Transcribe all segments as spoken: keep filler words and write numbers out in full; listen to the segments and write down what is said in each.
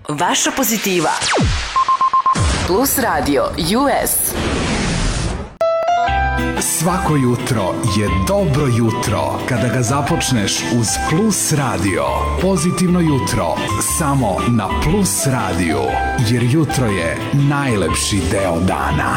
Vaša pozitiva. Plus Radio U S. Svako jutro je dobro jutro kada ga započneš uz Plus Radio. Pozitivno jutro samo na Plus Radio, jer jutro je najlepši deo dana.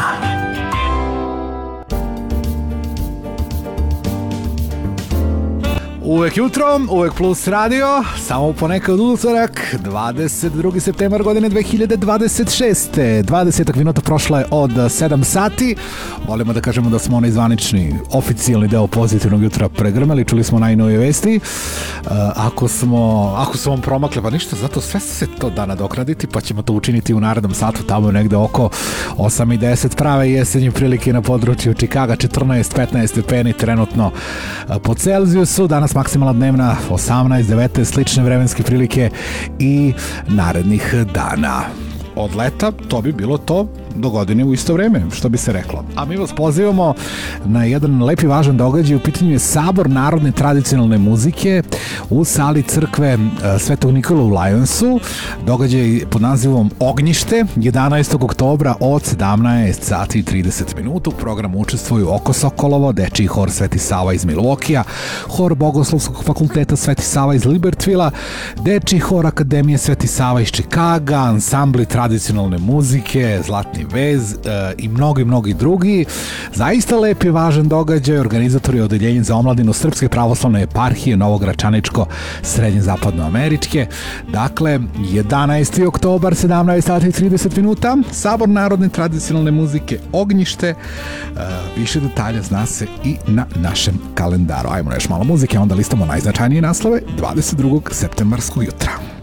Uvek jutro, uvek Plus Radio, samo ponekad utorak, dvadeset drugi septembar godine dve hiljade dvadeset šeste. dvadeset minuta prošlo je od sedam sati. Volimo da kažemo da smo onaj zvanični, oficijalni deo pozitivnog jutra pregrmeli. Čuli smo najnovije vesti. Uh, ako smo, ako su vam promakle, pa ništa, zato sve se to da nadokraditi, pa ćemo to učiniti u narednom satu, tamo negde oko osam i deset. Prave jesenje prilike na području Čikaga, četrnaest petnaest stepeni trenutno uh, po Celzijusu. Danas maksimalna dnevna osamnaest devetnaest, slične vremenske prilike i narednih dana. Od leta to bi bilo to do godine u isto vreme, što bi se reklo. A mi vas pozivamo na jedan lepi važan događaj. U pitanju je Sabor narodne tradicionalne muzike u sali crkve Svetog Nikole u Lionsu. Događaj pod nazivom Ognjište, jedanaestog oktobra od sedamnaest sati i trideset minuta. U programu učestvuju Oko Sokolovo, Dečiji hor Sveti Sava iz Milvokija, hor Bogoslovskog fakulteta Sveti Sava iz Libertvila, Dečiji hor Akademije Sveti Sava iz Čikaga, ansambli tradicionalne muzike, Zlatni vez e, i mnogi, mnogi drugi. Zaista lep i važan događaj. Organizator je Odeljenje za omladinu Srpske pravoslavne eparhije Novogračaničko srednje zapadnoameričke. Dakle, jedanaesti oktobar, sedamnaest sati i trideset minuta, Sabor narodne tradicionalne muzike Ognjište. E, više detalja zna se i na našem kalendaru. Ajmo još malo muzike, onda listamo najznačajnije naslove dvadeset drugog septembarskog jutra.